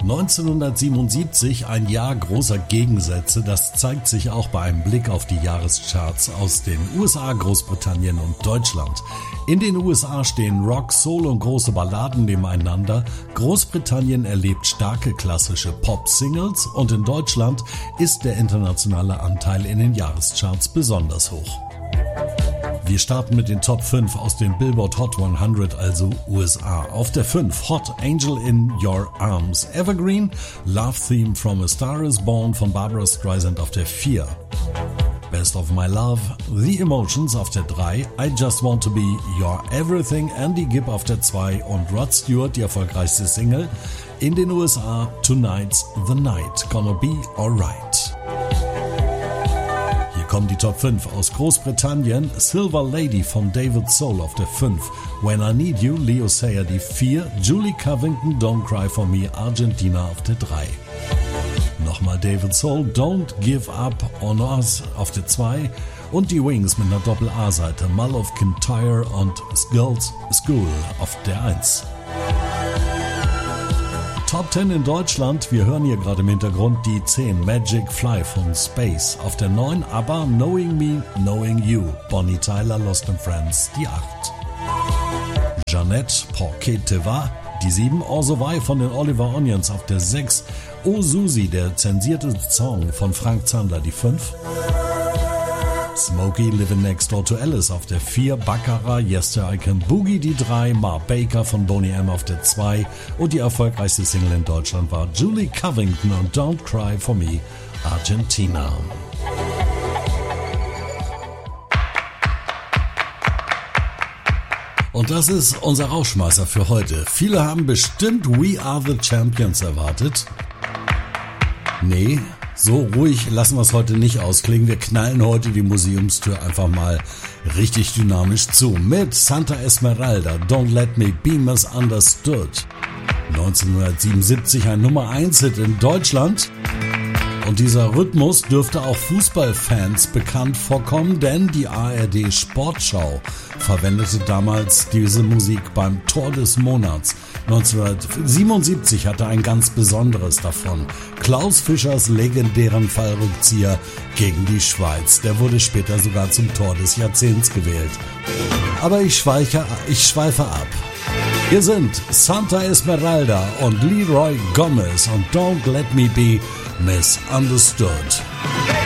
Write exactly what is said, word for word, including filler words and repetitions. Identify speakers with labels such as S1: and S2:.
S1: neunzehnhundertsiebenundsiebzig, ein Jahr großer Gegensätze, das zeigt sich auch bei einem Blick auf die Jahrescharts aus den U S A, Großbritannien und Deutschland. In den U S A stehen Rock, Soul und große Balladen nebeneinander, Großbritannien erlebt starke klassische Pop-Singles und in Deutschland ist der internationale Anteil in den Jahrescharts besonders hoch. Wir starten mit den Top fünf aus den Billboard Hot hundert, also U S A. Auf der fünf Hot Angel in Your Arms, Evergreen, Love Theme from a Star is Born von Barbra Streisand auf der vier. Best of My Love, The Emotions auf der drei, I Just Want to Be Your Everything, Andy Gibb auf der zwei und Rod Stewart, die erfolgreichste Single. In den U S A, Tonight's the Night, Gonna Be Alright. Kommen die Top fünf aus Großbritannien, Silver Lady von David Soul auf der fünf, When I Need You, Leo Sayer die vier, Julie Covington, Don't Cry For Me, Argentina auf der drei. Nochmal David Soul, Don't Give Up On Us auf der zwei und die Wings mit einer Doppel-A-Seite, Mull of Kintyre und Girls School auf der eins. Top zehn in Deutschland, wir hören hier gerade im Hintergrund die zehn, Magic Fly von Space. Auf der neun, ABBA, Knowing Me, Knowing You, Bonnie Tyler, Lost and Friends, die acht. Jeanette, Porquet te va, die sieben, Orzoway von den Oliver Onions auf der sechs, Oh Susi, der zensierte Song von Frank Zander, die fünf. Smokey, Living Next Door to Alice auf der vier, Baccarat, Yes I Can Boogie die drei, Mark Baker von Boney M auf der zwei und die erfolgreichste Single in Deutschland war Julie Covington und Don't Cry For Me, Argentina. Und das ist unser Rauschmeißer für heute. Viele haben bestimmt We Are The Champions erwartet. Nee, so ruhig lassen wir es heute nicht ausklingen. Wir knallen heute die Museumstür einfach mal richtig dynamisch zu. Mit Santa Esmeralda, Don't Let Me Be Misunderstood. neunzehnhundertsiebenundsiebzig ein Nummer eins Hit in Deutschland. Und dieser Rhythmus dürfte auch Fußballfans bekannt vorkommen, denn die A R D Sportschau verwendete damals diese Musik beim Tor des Monats. neunzehnhundertsiebenundsiebzig hatte ein ganz besonderes davon. Klaus Fischers legendären Fallrückzieher gegen die Schweiz. Der wurde später sogar zum Tor des Jahrzehnts gewählt. Aber ich schweife, ich schweife ab. Hier sind Santa Esmeralda und Leroy Gomez und Don't Let Me Be Misunderstood.